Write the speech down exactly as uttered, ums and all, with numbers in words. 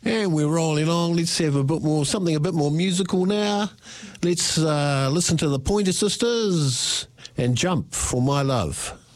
And we're rolling on. Let's have a bit more, something a bit more musical now. Let's uh, listen to the Pointer Sisters and Jump for My Love.